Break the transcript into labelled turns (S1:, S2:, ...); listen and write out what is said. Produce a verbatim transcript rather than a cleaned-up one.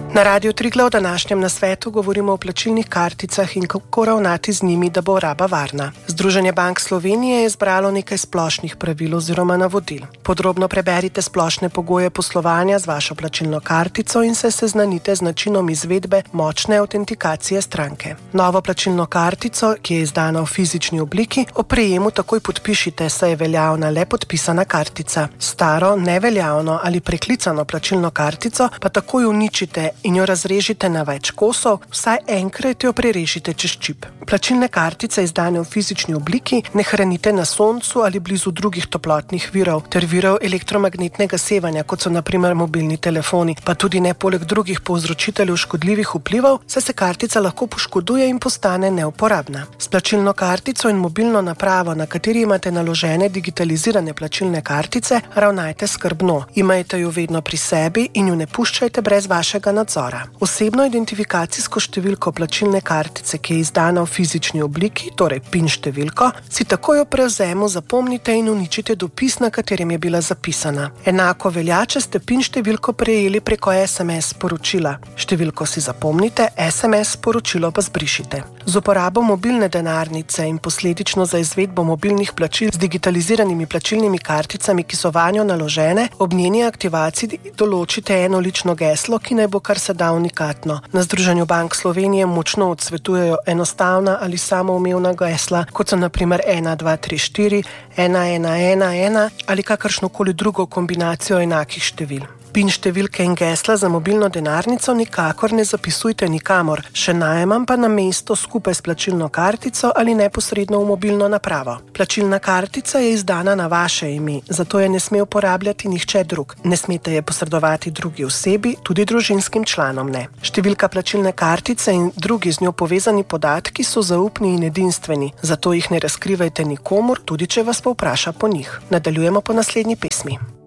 S1: Na Radiu Triglav v današnjem nasvetu govorimo o plačilnih karticah in kako ravnati z njimi, da bo raba varna. Združenje bank Slovenije je izbralo nekaj splošnih pravil oziroma navodil. Podrobno preberite splošne pogoje poslovanja z vašo plačilno kartico in se seznanite z načinom izvedbe močne avtentikacije stranke. Novo plačilno kartico, ki je izdana v fizični obliki, o prejemu takoj podpišite, saj je veljavna le podpisana kartica. Staro, neveljavno ali preklicano plačilno kartico pa takoj uničite in jo razrežite na več kosov, vsaj enkrat jo prerežite čez čip. Plačilne kartice izdane v fizični obliki ne hranite na soncu ali blizu drugih toplotnih virov ter virov elektromagnetnega sevanja, kot so na primer mobilni telefoni, pa tudi ne poleg drugih povzročiteljev škodljivih vplivov, saj se kartica lahko poškoduje in postane neuporabna. S plačilno kartico in mobilno napravo, na kateri imate naložene digitalizirane plačilne kartice, ravnajte skrbno. Imajte jo vedno pri sebi in jo ne puščajte brez vašega nadzora. Osebno identifikacijsko številko plačilne kartice, ki je izdana v fizični obliki, torej PIN številko, si takoj ob prevzemu zapomnite in uničite dopis, na katerem je bila zapisana. Enako velja, če ste PIN številko prejeli preko es em es sporočila. Številko si zapomnite, es em es sporočilo pa zbrišite. Z uporabo mobilne denarnice in posledično za izvedbo mobilnih plačil z digitaliziranimi plačilnimi karticami, ki so vanjo naložene, ob njeni aktivaciji določite enolično geslo, ki naj bo kar se da unikatno. Na Združenju bank Slovenije močno odsvetujejo enostavna ali samoumevna gesla, kot so na primer ena, dva, tri, štiri, ena, ena, ena, ena ali kakršnokoli drugo kombinacijo enakih števil. PIN številke in gesla za mobilno denarnico nikakor ne zapisujte nikamor, še najmanj pa na mesto skupaj s plačilno kartico ali neposredno v mobilno napravo. Plačilna kartica je izdana na vaše ime, zato je ne sme uporabljati nihče drug. Ne smete je posredovati drugi osebi, tudi družinskim članom ne. Številka plačilne kartice in drugi z njo povezani podatki so zaupni in edinstveni, zato jih ne razkrivajte nikomur, tudi če vas povpraša po njih. Nadaljujemo po naslednji pesmi.